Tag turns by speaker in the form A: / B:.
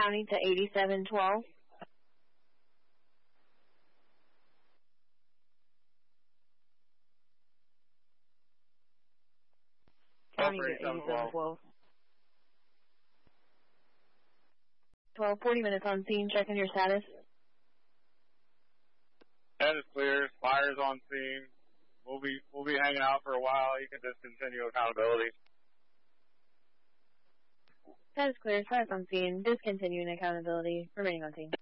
A: County to 8712. County to 8712. 12:40 minutes on scene. Checking your status.
B: That is clear. Fire's on scene. We'll be hanging out for a while. You can discontinue accountability.
A: That is clear. Fire's on scene. Discontinuing accountability. Remaining on scene.